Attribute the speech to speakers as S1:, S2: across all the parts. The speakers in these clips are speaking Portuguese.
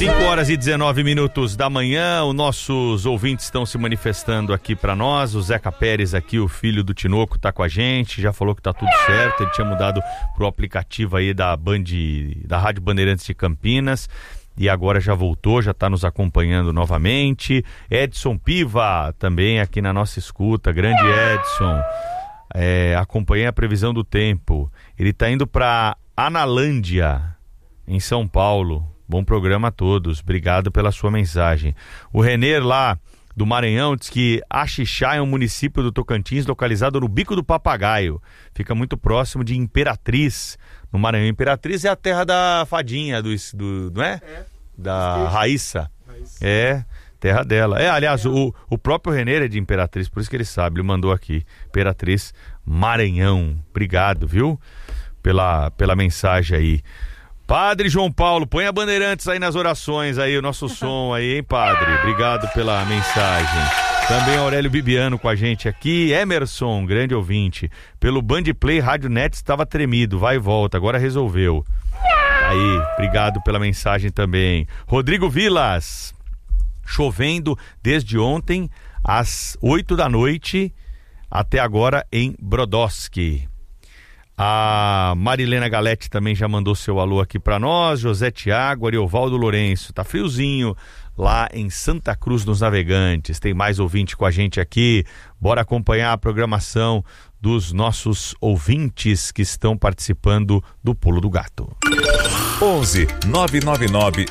S1: 5h19 da manhã, os nossos ouvintes estão se manifestando aqui para nós. O Zeca Pérez aqui, o filho do Tinoco, tá com a gente, já falou que tá tudo certo. Ele tinha mudado pro aplicativo aí da Rádio Bandeirantes de Campinas e agora já voltou, já tá nos acompanhando novamente. Edson Piva também aqui na nossa escuta, grande Edson. Acompanhei a previsão do tempo. Ele tá indo para Analândia, em São Paulo. Bom programa a todos, obrigado pela sua mensagem. O Renner lá do Maranhão diz que Axixá é um município do Tocantins localizado no Bico do Papagaio. Fica muito próximo de Imperatriz, no Maranhão. Imperatriz é a terra da fadinha, não é? Da Raíssa. É, terra dela. Aliás, o próprio Renner é de Imperatriz, por isso que ele sabe, ele mandou aqui. Imperatriz, Maranhão. Obrigado, viu? Pela mensagem aí. Padre João Paulo, põe a Bandeirantes aí nas orações aí, o nosso som aí, hein, padre? Obrigado pela mensagem. Também Aurélio Bibiano com a gente aqui. Emerson, grande ouvinte. Pelo Band Play, Rádio Net estava tremido, vai e volta, agora resolveu. Aí, obrigado pela mensagem também. Rodrigo Vilas, chovendo desde ontem às 8 da noite até agora em Brodowski. A Marilena Galete também já mandou seu alô aqui para nós. José Tiago, Ariovaldo Lourenço. Tá friozinho lá em Santa Cruz dos Navegantes. Tem mais ouvinte com a gente aqui. Bora acompanhar a programação dos nossos ouvintes que estão participando do Pulo do Gato.
S2: 11 999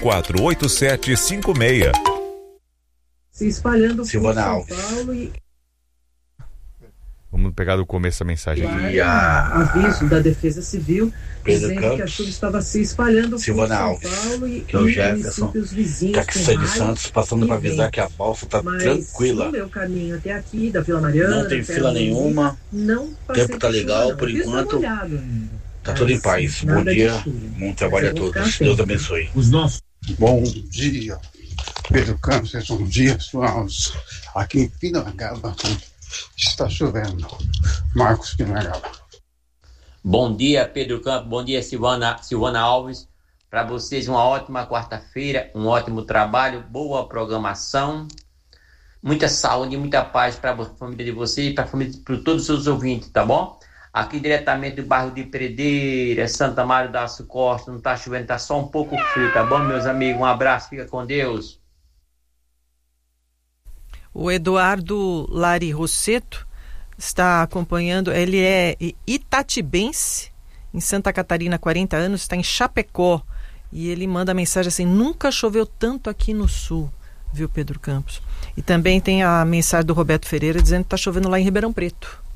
S2: 048756.
S3: Se espalhando por
S4: Silvana
S3: São
S4: Alves.
S3: Paulo e...
S1: Vamos pegar do começo a mensagem aqui.
S3: Aviso da Defesa Civil dizendo
S4: Campos,
S3: que a chuva estava se espalhando
S4: Silvana
S3: por São
S4: Alves,
S3: Paulo e
S4: que é o Jefferson,
S3: municípios vizinhos.
S4: Caxias de Santos, passando para avisar que a balsa está tranquila.
S3: No meu caminho até aqui, da Vila Mariana,
S4: não tem fila nenhuma, o tempo tá legal por enquanto, tá tudo em paz. Bom dia, bom trabalho a todos, Deus abençoe.
S5: Bom dia, Pedro Campos, bom dia, Suaves. Aqui em Pinangaba está chovendo. Marcos Pinangaba.
S6: Bom dia, Pedro Campos, bom dia, Silvana Alves. Para vocês, uma ótima quarta-feira, um ótimo trabalho, boa programação, muita saúde e muita paz para a família de vocês e para todos os seus ouvintes, tá bom? Aqui diretamente do bairro de Predeira, Santa Maria da Aço Costa, não tá chovendo, tá só um pouco frio, tá bom, meus amigos? Um abraço, fica com Deus.
S7: O Eduardo Lari Rosseto está acompanhando, ele é itatibense, em Santa Catarina, 40 anos, está em Chapecó, e ele manda a mensagem assim: nunca choveu tanto aqui no sul, viu, Pedro Campos? E também tem a mensagem do Roberto Ferreira dizendo que está chovendo lá em Ribeirão Preto.